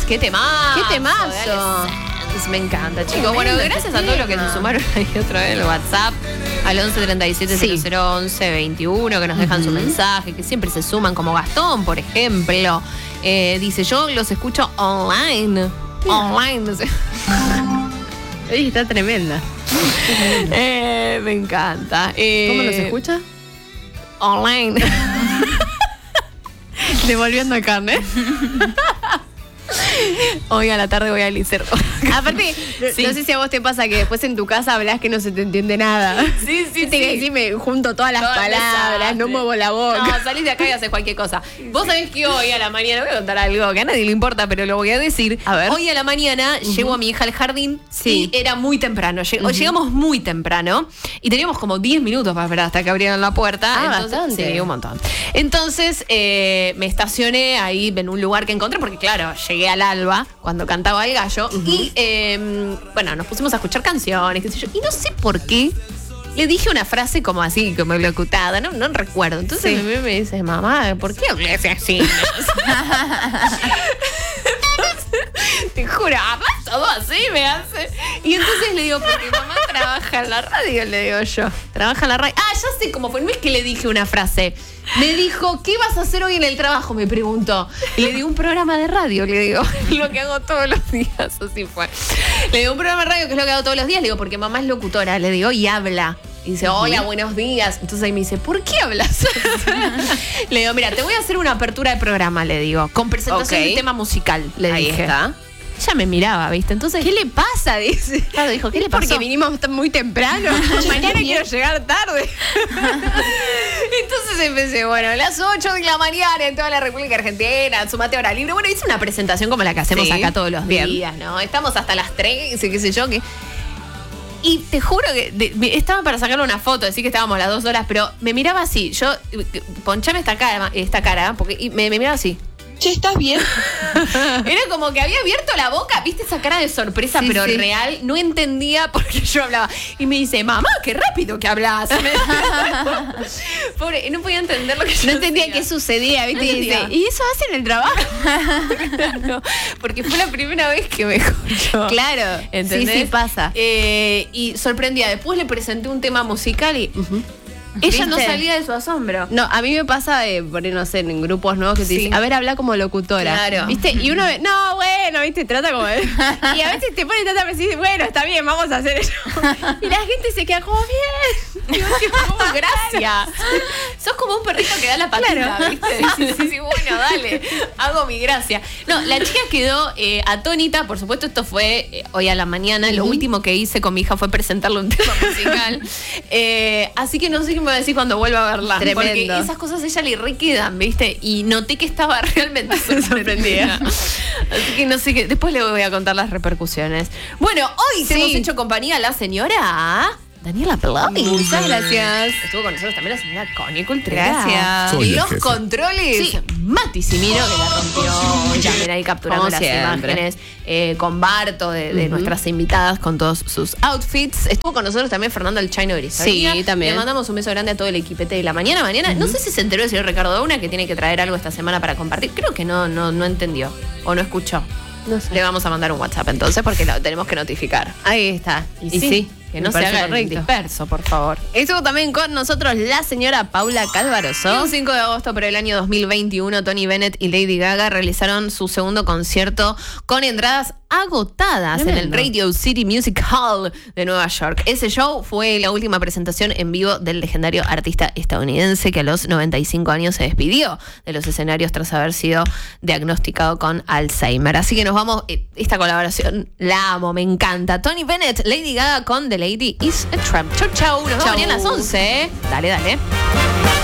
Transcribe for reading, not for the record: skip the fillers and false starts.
¡Qué temazo! ¡Qué temazo! de Adolescents! Me encanta, chicos. Tremendo Bueno, este gracias a todos los que tema. se sumaron ahí otra vez en el WhatsApp al 11 37 Sí. 00 11 21, que nos dejan su mensaje, que siempre se suman, como Gastón, por ejemplo. Dice, yo los escucho online. Online, no sé. Ey, está tremenda. Me encanta. ¿Cómo los escucha? Online. Devolviendo el carnet. Hoy a la tarde voy a Liceo. Aparte, Sí. no sé si a vos te pasa que después en tu casa hablas que no se te entiende nada. Sí, sí, Viste que decime junto todas las Todo palabras, desastre. no muevo la boca. No, salís de acá y haces cualquier cosa. Vos sabés que hoy a la mañana, voy a contar algo que a nadie le importa, pero lo voy a decir. A ver. Hoy a la mañana llevo a mi hija al jardín Sí. y era muy temprano. Llegamos muy temprano y teníamos como 10 minutos para esperar hasta que abrieran la puerta. Ah, Entonces, bastante. Sí, un montón. Entonces me estacioné ahí en un lugar que encontré porque, claro, llegué al alba cuando cantaba el gallo y, bueno, nos pusimos a escuchar canciones, qué sé yo. Y no sé por qué le dije una frase como así, como locutada, no recuerdo. Entonces Sí. me dice, mamá, ¿por qué hablas así? Te juro, mamá, todo así me hace. Y entonces le digo, porque mamá trabaja en la radio, le digo yo. Trabaja en la radio. Ah, ya sé cómo fue. No es que le dije una frase. Me dijo, ¿qué vas a hacer hoy en el trabajo? Me preguntó. Y le digo, un programa de radio, le digo, lo que hago todos los días, así fue. Le digo, un programa de radio que es lo que hago todos los días, le digo, porque mamá es locutora, le digo, y habla. Y dice, hola, buenos días. Entonces ahí me dice, ¿por qué hablas? Le digo, mira, te voy a hacer una apertura de programa, le digo, con presentación Ok. de tema musical, le Ahí dije. está. Ella me miraba, ¿viste? Entonces, ¿Qué le pasa? Dice. Claro, dijo, ¿qué le pasó? Porque vinimos muy temprano. Mañana quiero llegar tarde. Entonces empecé, bueno, a las 8 de la mañana en toda la República Argentina, sumate hora libre. Bueno, hice una presentación como la que hacemos Sí, acá todos los bien. días, ¿no? Estamos hasta las 3, qué sé yo, que... Y te juro que estaba para sacarle una foto, así que estábamos las 2 horas, pero me miraba así. Yo, ponchame esta cara, porque y me miraba así. Che, ¿estás bien? Era como que había abierto la boca, viste esa cara de sorpresa, Sí, pero sí. real. No entendía por qué yo hablaba. Y me dice, mamá, qué rápido que hablas. Pobre, no podía entender lo que yo No entendía decía. qué sucedía, ¿viste? No Y dice, entendía. ¿y eso hacen el trabajo? No, porque fue la primera vez que me escuchó. Claro. ¿Entendés? Sí, sí, pasa. Y sorprendía. Después le presenté un tema musical y ella no ¿Viste? salía de su asombro. No, a mí me pasa de poner, no sé, en grupos nuevos que te Sí. dicen, a ver, habla como locutora. Claro. ¿Viste? Y uno ve, no, bueno, ¿viste? Trata como de... Y a veces te pone tanta presión y dice, bueno, está bien, vamos a hacer eso. Y la gente se queda como, bien. Digo, como, gracias. Sos como un perrito que da la patita, Claro. ¿viste? Sí, bueno, dale, hago mi gracia. No, la chica quedó atónita, por supuesto, esto fue hoy a la mañana. Lo último que hice con mi hija fue presentarle un tema musical. Así que no sé qué me va a decir cuando vuelva a verla. Tremendo. Porque esas cosas a ella le re quedan, ¿viste? Y noté que estaba realmente sorprendida. Así que no sé qué. Después le voy a contar las repercusiones. Bueno, hoy Sí. hemos hecho compañía a la señora Daniela Pelami. Muchas gracias. Estuvo con nosotros también la señora Connie Cultrera. Gracias. Soy Y el los jefe. controles, Sí. Mati Simino, que la rompió. También ahí capturando Como las siempre. imágenes. Con Barto, de nuestras invitadas, con todos sus outfits. Estuvo con nosotros también Fernando El Chino Gris. Sí, también. Le mandamos un beso grande a todo el equipete de la mañana. No sé si se enteró el señor Ricardo Dauna que tiene que traer algo esta semana para compartir. Creo que no entendió o no escuchó. No sé. Le vamos a mandar un WhatsApp entonces porque lo tenemos que notificar. Ahí está. Y sí, que me no se parece haga el correcto. disperso, por favor. Estuvo también con nosotros la señora Paula Calvaroso. Un 5 de agosto por el año 2021, Tony Bennett y Lady Gaga realizaron su segundo concierto con entradas agotadas en el Tremendo. Radio City Music Hall de Nueva York. Ese show fue la última presentación en vivo del legendario artista estadounidense que a los 95 años se despidió de los escenarios tras haber sido diagnosticado con Alzheimer. Así que nos vamos, esta colaboración la amo, me encanta. Tony Bennett, Lady Gaga con The Lady is a Tramp. Chau, chau, nos vemos Chau. mañana a las 11. Dale, dale.